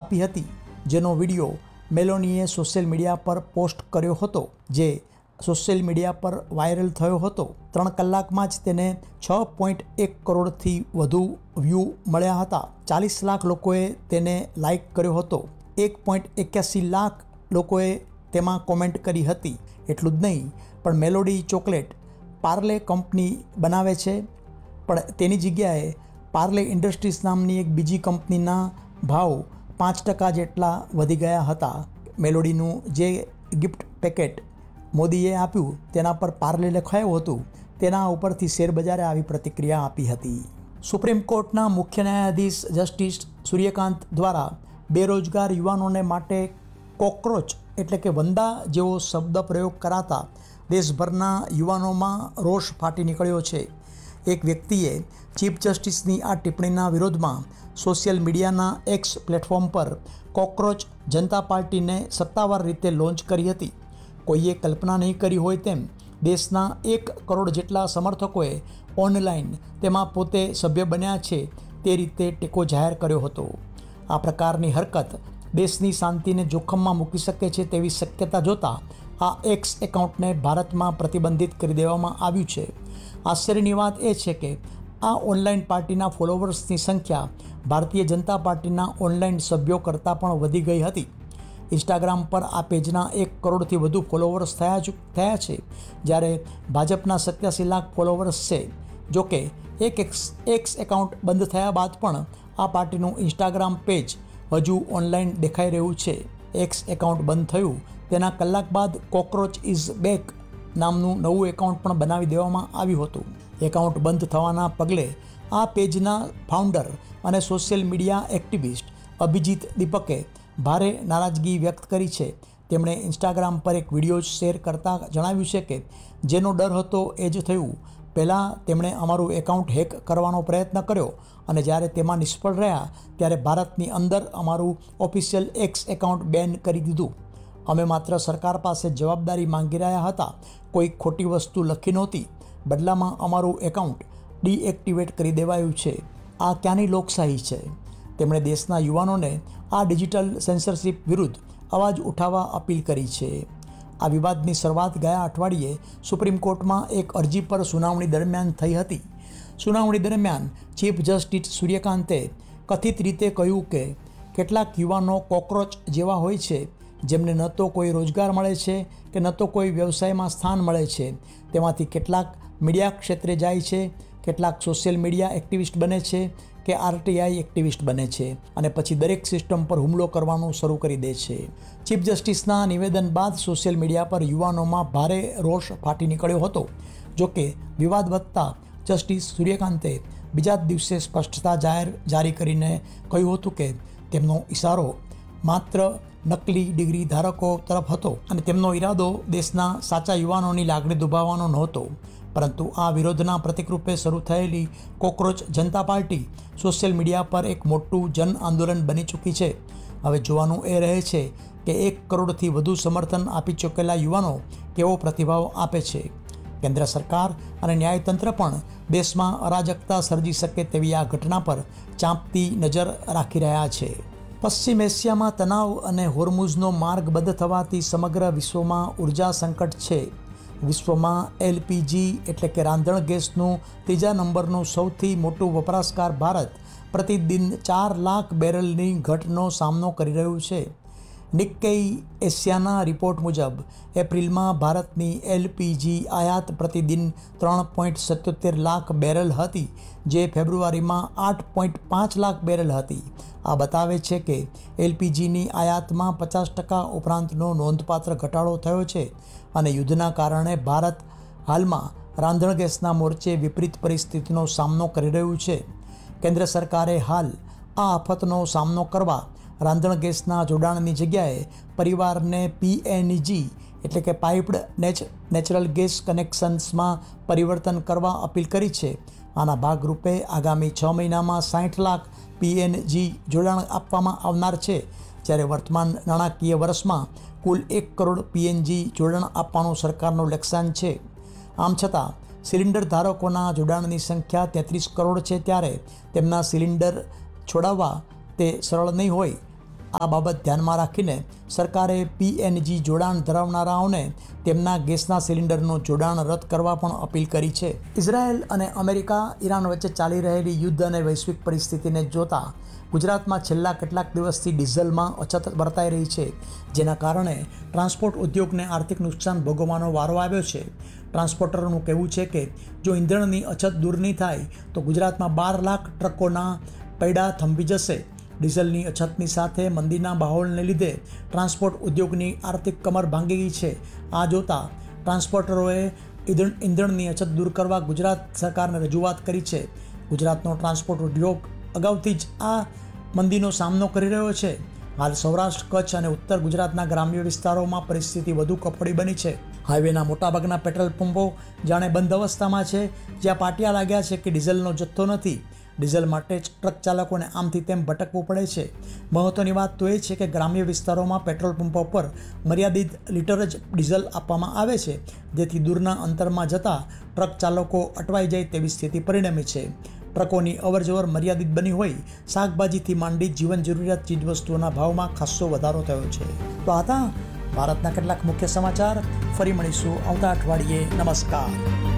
આપી હતી, જેનો વિડીયો મેલોનીએ સોશિયલ મીડિયા પર પોસ્ટ કર્યો હતો, જે સોશિયલ મીડિયા પર વાયરલ થયો હતો. 3 કલાકમાં જ તેને 6.1 કરોડથી વધુ વ્યૂ મળ્યા હતા. 40 લાખ લોકોએ તેને લાઇક કર્યો હતો. 1.81 લાખ લોકોએ તેમાં કોમેન્ટ કરી હતી. એટલું જ નહીં, પણ મેલોડી ચોકલેટ પાર્લે કંપની બનાવે છે, પણ તેની જગ્યાએ પાર્લે ઇન્ડસ્ટ્રીઝ નામની એક બીજી કંપનીના ભાવ 5% જેટલા વધી ગયા હતા. મેલોડીનું જે ગિફ્ટ પેકેટ મોદીએ આપ્યું તેના પર પાર્લે લખાયું હતું, તેના ઉપરથી શેરબજારે આવી પ્રતિક્રિયા આપી હતી. સુપ્રીમ કોર્ટના મુખ્ય ન્યાયાધીશ જસ્ટિસ સૂર્યકાંત દ્વારા બેરોજગાર યુવાનોને માટે કોકરોચ એટલે કે વંદા જેવો શબ્દ પ્રયોગ કરાતા દેશભરના યુવાનોમાં રોષ ફાટી નીકળ્યો છે. એક વ્યક્તિએ ચીફ જસ્ટિસની આ ટિપ્પણીના વિરોધમાં સોશિયલ મીડિયાના એક્સ પ્લેટફોર્મ પર કોકરોચ જનતા પાર્ટીને સત્તાવાર રીતે લોન્ચ કરી હતી. કોઈએ કલ્પના નહીં કરી હોય તેમ દેશના 1 કરોડ જેટલા સમર્થકોએ ઓનલાઈન તેમાં પોતે સભ્ય બન્યા છે તે રીતે ટેકો જાહેર કર્યો હતો. આ પ્રકારની હરકત દેશની શાંતિને જોખમમાં મૂકી શકે છે તેવી શક્યતા જોતા આ એક્સ એકાઉન્ટને ભારતમાં પ્રતિબંધિત કરી દેવામાં આવ્યું છે. આશ્ચર્યની વાત એ છે કે આ ઓનલાઈન પાર્ટીના ફોલોવર્સની સંખ્યા ભારતીય જનતા પાર્ટીના ઓનલાઈન સભ્યો કરતાં પણ વધી ગઈ હતી. ઇન્સ્ટાગ્રામ પર આ પેજના 1 કરોડથી વધુ ફોલોવર્સ થયા છે, જ્યારે ભાજપના 87 લાખ ફોલોવર્સ છે. જોકે એક એક્સ એકાઉન્ટ બંધ થયા બાદ પણ આ પાર્ટીનું ઇન્સ્ટાગ્રામ પેજ હજુ ઓનલાઈન દેખાઈ રહ્યું છે. એક્સ એકાઉન્ટ બંધ થયું તેના કલાક બાદ કોકરોચ ઇઝ બેક નામનું નવું એકાઉન્ટ પણ બનાવી દેવામાં આવ્યું હતું. એકાઉન્ટ બંધ થવાના પગલે આ પેજના ફાઉન્ડર અને સોશિયલ મીડિયા એક્ટિવિસ્ટ અભિજીત દીપકે ભારે નારાજગી વ્યક્ત કરી છે. તેમણે ઇન્સ્ટાગ્રામ પર એક વિડીયો શેર કરતાં જણાવ્યું છે કે જેનો ડર હતો એ જ થયું. પહેલાં તેમણે અમારું એકાઉન્ટ હેક કરવાનો પ્રયત્ન કર્યો અને જ્યારે તેમાં નિષ્ફળ રહ્યા ત્યારે ભારતની અંદર અમારું ઓફિશિયલ એક્સ એકાઉન્ટ બેન કરી દીધું. અમે માત્ર સરકાર પાસે જવાબદારી માંગી રહ્યા હતા, કોઈ ખોટી વસ્તુ લખી નહોતી. બદલામાં અમારું એકાઉન્ટ ડીએક્ટિવેટ કરી દેવાયું છે. આ ક્યાંની લોકશાહી છે? તેમણે દેશના યુવાનોને આ ડિજિટલ સેન્સરશિપ વિરુદ્ધ અવાજ ઉઠાવવા અપીલ કરી છે. આ વિવાદની શરૂઆત ગયા અઠવાડિયે સુપ્રીમ કોર્ટમાં એક અરજી પર સુનાવણી દરમિયાન થઈ હતી. સુનાવણી દરમિયાન ચીફ જસ્ટિસ સૂર્યકાંતે કથિત રીતે કહ્યું કે કેટલાક યુવાનો કોકરોચ જેવા હોય છે, જેમને ન તો કોઈ રોજગાર મળે છે કે ન તો કોઈ વ્યવસાયમાં સ્થાન મળે છે. તેમાંથી કેટલાક મીડિયા ક્ષેત્રે જાય છે, કેટલાક સોશિયલ મીડિયા એક્ટિવિસ્ટ બને છે કે આરટીઆઈ એક્ટિવિસ્ટ બને છે અને પછી દરેક સિસ્ટમ પર હુમલો કરવાનું શરૂ કરી દે છે. ચીફ જસ્ટિસના નિવેદન બાદ સોશિયલ મીડિયા પર યુવાનોમાં ભારે રોષ ફાટી નીકળ્યો હતો. જોકે વિવાદ વધતા જસ્ટિસ સૂર્યકાંતે બીજા જ દિવસે સ્પષ્ટતા જારી કરીને કહ્યું હતું કે તેમનો ઇશારો માત્ર નકલી ડિગ્રી ધારકો તરફ હતો અને તેમનો ઈરાદો દેશના સાચા યુવાનોની લાગણી દુભાવવાનો નહોતો. પરંતુ આ વિરોધના પ્રતિકરૂપે શરૂ થયેલી કોકરોચ જનતા પાર્ટી સોશિયલ મીડિયા પર એક મોટું જન આંદોલન બની ચૂકી છે. હવે જોવાનું એ રહે છે કે 1 કરોડથી વધુ સમર્થન આપી ચૂકેલા યુવાનો કેવો પ્રતિભાવ આપે છે. કેન્દ્ર સરકાર અને ન્યાયતંત્ર પણ દેશમાં અરાજકતા સર્જી શકે તેવી આ ઘટના પર ચાંપતી નજર રાખી રહ્યા છે. પશ્ચિમ એશિયામાં તણાવ અને હોર્મુઝનો માર્ગ બંધ થવાથી સમગ્ર વિશ્વમાં ઉર્જા સંકટ છે. વિશ્વમાં એલપીજી એટલે કે રાંધણ ગેસનું 3જા નંબરનું સૌથી મોટું વપરાશકાર ભારત પ્રતિદિન 4 લાખ બેરલની ઘટનો સામનો કરી રહ્યું છે. નિક્કેઈ એશિયાના રિપોર્ટ મુજબ એપ્રિલમાં ભારતની એલપીજી આયાત પ્રતિદિન 3.77 લાખ બેરલ હતી, જે ફેબ્રુઆરીમાં 8.5 લાખ બેરલ હતી. આ બતાવે છે કે એલપીજીની આયાતમાં 50% ઉપરાંતનો નોંધપાત્ર ઘટાડો થયો છે અને યુદ્ધના કારણે ભારત હાલમાં રાંધણ ગેસના મોરચે વિપરીત પરિસ્થિતિનો સામનો કરી રહ્યું છે. કેન્દ્ર સરકારે હાલ આ આફતનો સામનો કરવા રાંધણ ગેસના જોડાણની જગ્યાએ પરિવારને પીએનજી એટલે કે પાઇપ્ડ નેચરલ ગેસ કનેક્શન્સમાં પરિવર્તન કરવા અપીલ કરી છે. આના ભાગરૂપે આગામી 6 મહિનામાં 60 લાખ પીએનજી જોડાણ આપવામાં આવનાર છે, જ્યારે વર્તમાન નાણાકીય વર્ષમાં કુલ 1 કરોડ પીએનજી જોડાણ આપવાનું સરકારનું લક્ષ્યાંક છે. આમ છતાં સિલિન્ડર ધારકોના જોડાણની સંખ્યા 33 કરોડ છે, ત્યારે તેમના સિલિન્ડર છોડાવવા તે સરળ નહીં હોય. આ બાબત ધ્યાનમાં રાખીને સરકારે PNG જોડાણ ધરાવનારાઓને તેમના ગેસના સિલિન્ડરનું જોડાણ રદ કરવા પણ અપીલ કરી છે. ઇઝરાયેલ અને અમેરિકા ઈરાન વચ્ચે ચાલી રહેલી યુદ્ધ અને વૈશ્વિક પરિસ્થિતિને જોતા ગુજરાતમાં છેલ્લા કેટલાક દિવસથી ડીઝલમાં અછત વર્તાઈ રહી છે, જેના કારણે ટ્રાન્સપોર્ટ ઉદ્યોગને આર્થિક નુકસાન ભોગવવાનો વારો આવ્યો છે. ટ્રાન્સપોર્ટરોનું કહેવું છે કે જો ઈંધણની અછત દૂર નહીં થાય તો ગુજરાતમાં 12 લાખ ટ્રકોના પૈડા થંભી જશે. ડીઝલની અછતની સાથે મંદીના માહોલને લીધે ટ્રાન્સપોર્ટ ઉદ્યોગની આર્થિક કમર ભાંગી ગઈ છે. આ જોતા ટ્રાન્સપોર્ટરોએ ઈંધણની અછત દૂર કરવા ગુજરાત સરકારને રજૂઆત કરી છે. ગુજરાતનો ટ્રાન્સપોર્ટ ઉદ્યોગ અગાઉથી જ આ મંદીનો સામનો કરી રહ્યો છે. હાલ સૌરાષ્ટ્ર, કચ્છ અને ઉત્તર ગુજરાતના ગ્રામ્ય વિસ્તારોમાં પરિસ્થિતિ વધુ કફોડી બની છે. હાઈવેના મોટાભાગના પેટ્રોલ પંપો જાણે બંધ અવસ્થામાં છે, જ્યાં પાટિયા લાગ્યા છે કે ડીઝલનો જથ્થો નથી. ડીઝલ માટે જ ટ્રક ચાલકોને આમથી તેમ ભટકવું પડે છે. મહત્વની વાત તો એ છે કે ગ્રામ્ય વિસ્તારોમાં પેટ્રોલ પંપો પર મર્યાદિત લીટર જ ડીઝલ આપવામાં આવે છે, જેથી દૂરના અંતરમાં જતા ટ્રક ચાલકો અટવાઈ જાય તેવી સ્થિતિ પરિણમી છે. ટ્રકોની અવરજવર મર્યાદિત બની હોય, શાકભાજીથી માંડી જીવન જરૂરિયાત ચીજવસ્તુઓના ભાવમાં ખાસ્સો વધારો થયો છે. તો આ હતા ભારતના કેટલાક મુખ્ય સમાચાર. ફરી મળીશું આવતા અઠવાડિયે. નમસ્કાર.